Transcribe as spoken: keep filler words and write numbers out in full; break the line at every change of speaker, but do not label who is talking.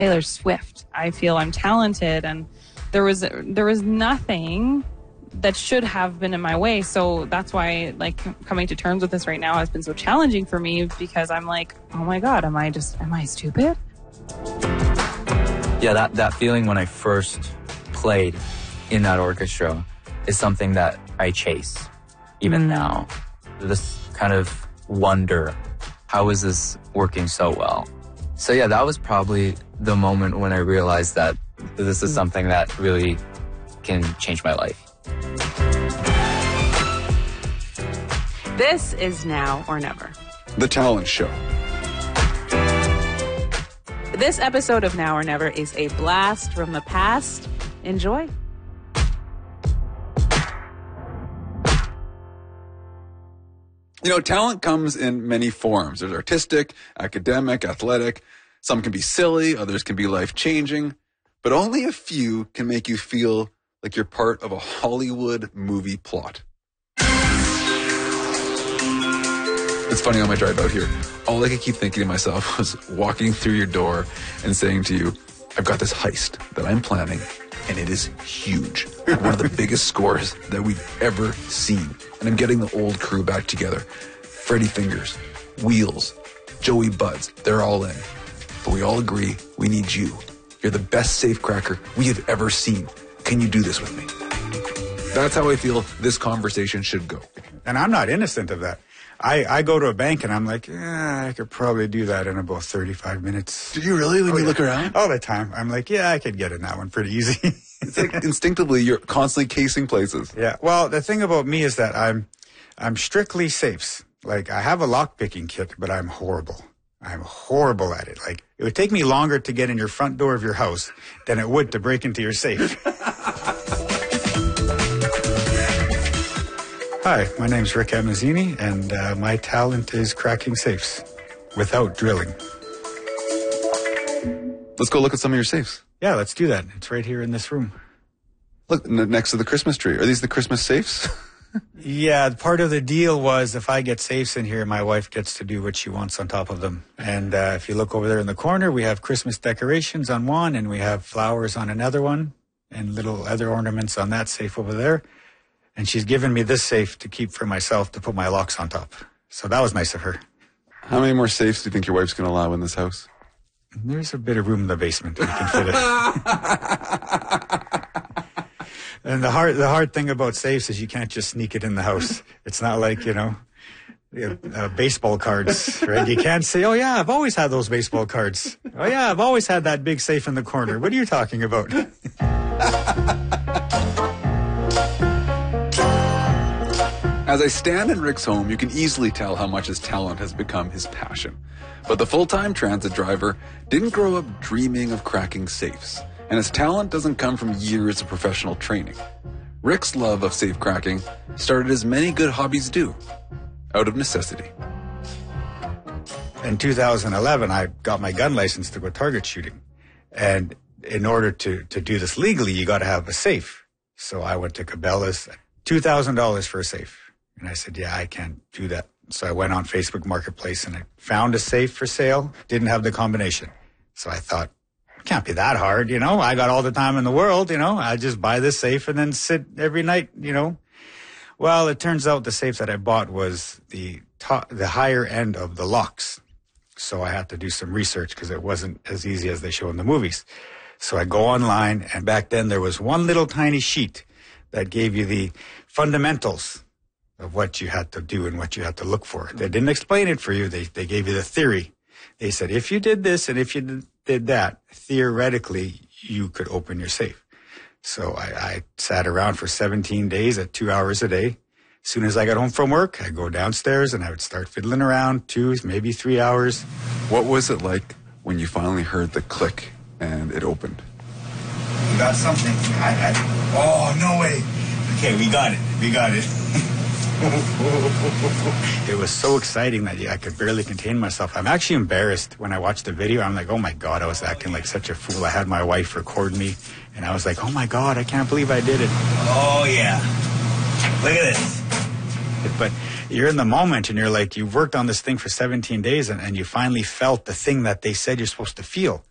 Taylor Swift. I feel I'm talented, and there was there was nothing that should have been in my way. So that's why, like, coming to terms with this right now has been so challenging for me, because I'm like, oh my God, am I just, am I stupid?
Yeah, that, that feeling when I first played in that orchestra is something that I chase even mm. now. This kind of wonder, how is this working so well? So yeah, that was probably the moment when I realized that this is something that really can change my life.
This is Now or Never,
the talent show.
This episode of Now or Never is a blast from the past. Enjoy.
You know, talent comes in many forms. There's artistic, academic, athletic. Some can be silly, others can be life-changing. But only a few can make you feel like you're part of a Hollywood movie plot. It's funny, on my drive out here, all I could keep thinking to myself was walking through your door and saying to you, I've got this heist that I'm planning, and it is huge. One of the biggest scores that we've ever seen. And I'm getting the old crew back together. Freddy Fingers, Wheels, Joey Buds, they're all in. But we all agree we need you. You're the best safe cracker we have ever seen. Can you do this with me? That's how I feel this conversation should go.
And I'm not innocent of that. I, I go to a bank and I'm like, yeah, I could probably do that in about thirty-five minutes.
Do you really when oh, you yeah. look around?
All the time. I'm like, yeah, I could get in that one pretty easy.
It's like instinctively you're constantly casing places.
Yeah. Well, the thing about me is that I'm I'm strictly safes. Like, I have a lock-picking kit, but I'm horrible. I'm horrible at it. Like, it would take me longer to get in your front door of your house than it would to break into your safe. Hi, my name's Rick Amazzini, and uh, my talent is cracking safes without drilling.
Let's go look at some of your safes.
Yeah, let's do that. It's right here in this room.
Look, next to the Christmas tree. Are these the Christmas safes?
Yeah, part of the deal was if I get safes in here, my wife gets to do what she wants on top of them. And uh, if you look over there in the corner, we have Christmas decorations on one, and we have flowers on another one, and little other ornaments on that safe over there. And she's given me this safe to keep for myself to put my locks on top. So that was nice of her.
How many more safes do you think your wife's going to allow in this house?
There's a bit of room in the basement that we can fit it. And the hard, the hard thing about safes is you can't just sneak it in the house. It's not like, you know, uh, baseball cards, right? You can't say, oh yeah, I've always had those baseball cards. Oh yeah, I've always had that big safe in the corner. What are you talking about?
As I stand in Rick's home, you can easily tell how much his talent has become his passion. But the full-time transit driver didn't grow up dreaming of cracking safes, and his talent doesn't come from years of professional training. Rick's love of safe cracking started as many good hobbies do, out of necessity.
In two thousand eleven, I got my gun license to go target shooting. And in order to, to do this legally, you got to have a safe. So I went to Cabela's, two thousand dollars for a safe. And I said, yeah, I can't do that. So I went on Facebook Marketplace and I found a safe for sale. Didn't have the combination. So I thought, it can't be that hard, you know. I got all the time in the world, you know. I just buy this safe and then sit every night, you know. Well, it turns out the safe that I bought was the top, the higher end of the locks. So I had to do some research because it wasn't as easy as they show in the movies. So I go online, and back then there was one little tiny sheet that gave you the fundamentals of what you had to do and what you had to look for. They didn't explain it for you. They they gave you the theory. They said, if you did this and if you did that, theoretically, you could open your safe. So I, I sat around for seventeen days at two hours a day. As soon as I got home from work, I'd go downstairs and I would start fiddling around two, maybe three hours.
What was it like when you finally heard the click and it opened?
We got something. I, I, oh, no way. Okay, we got it. We got it. It was so exciting that I could barely contain myself. I'm actually embarrassed when I watched the video. I'm like, oh my God, I was acting like such a fool. I had my wife record me, and I was like, oh my God, I can't believe I did it.
Oh, yeah. Look at this.
But you're in the moment, and you're like, you've worked on this thing for seventeen days, and, and you finally felt the thing that they said you're supposed to feel.